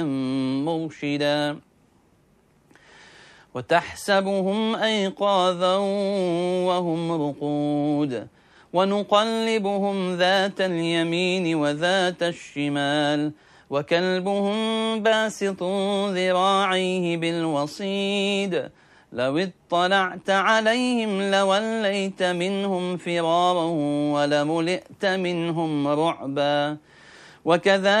مرشدا وتحسبهم أيقاظا وهم رقود ونقلبهم ذات اليمين وذات الشمال وكلبهم باسط ذراعيه بالوصيد لو اطلعت عليهم لوليت منهم فرارا ولملئت منهم رعبا وكذلك